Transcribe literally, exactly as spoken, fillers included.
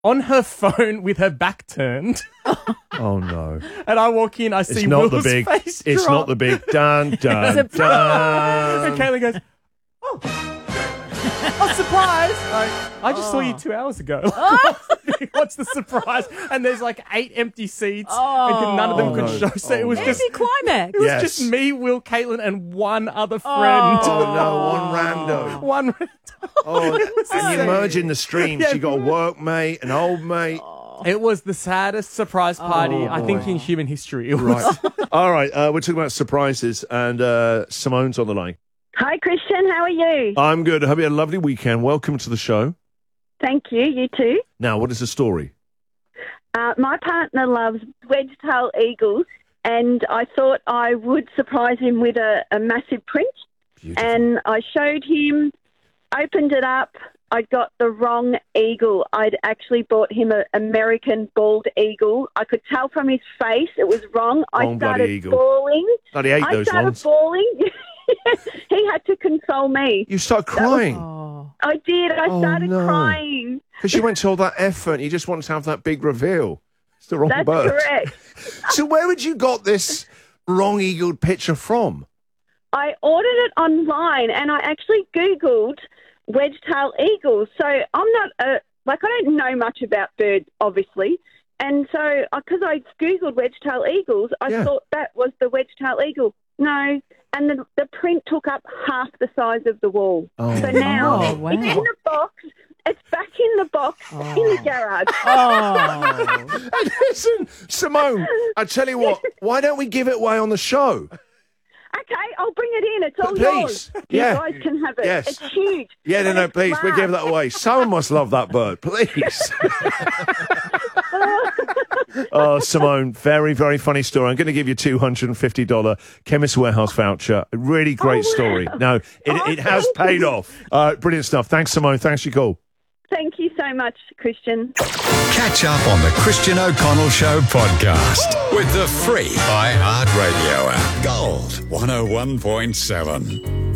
on her phone with her back turned. Oh, no. And I walk in, I see It's not Will's the big, face it's drop. not the big dun, dun, dun. And Kayla goes, oh, oh, surprise. Like, I just saw you two hours ago. What's the surprise? And there's like eight empty seats Oh. and none of them Oh, could no. show. So it was Oh, just, Anti-climax. it was Yes. just me, Will, Caitlin, and one other friend. Oh, no, one rando. One. Oh, and you merge in the streams. Yeah. You got a workmate, an old mate. It was the saddest surprise party, Oh, I think, boy. in human history. It was. Right. All right, uh, we're talking about surprises, and uh, Simone's on the line. Hi, Christian. How are you? I'm good. I hope you had a lovely weekend. Welcome to the show. Thank you. You too. Now, what is the story? Uh, my partner loves wedge-tail eagles, and I thought I would surprise him with a, a massive print. Beautiful. And I showed him, opened it up. I got the wrong eagle. I'd actually bought him an American bald eagle. I could tell from his face it was wrong. I Wrong bloody started eagle. bawling. Bloody hate I those started ones. bawling. He had to console me. You start crying Oh. I did. I Oh, started no. crying. because you went to all that effort and you just wanted to have that big reveal. It's the wrong That's bird. correct. So where would you got this wrong-eagled picture from? I ordered it online, and I actually Googled wedge-tail eagles. So I'm not a, like, I don't know much about birds, obviously. And so, because I Googled wedge-tail eagles, I Yeah. thought that was the wedge-tail eagle. No. And the, the print took up half the size of the wall. Oh, so now Oh, wow. it's in the box. It's back in the box in the garage. Oh. And listen, Simone, I tell you what, why don't we give it away on the show? Okay, I'll bring it in. It's all Please. yours. Yeah. You guys can have it. Yes. It's huge. Yeah, no, no, It's please, we'll large. give that away. Someone must love that bird, please. Oh, Simone, very, very funny story. I'm going to give you a two hundred fifty dollars Chemist Warehouse voucher. A really great Oh, wow. story. No, it, Oh, it has thank paid you. off. Uh, brilliant stuff. Thanks, Simone. Thanks for your call. Thank you so much, Christian. Catch up on the Christian O'Connell Show podcast with the free iHeartRadio app. Gold one oh one point seven.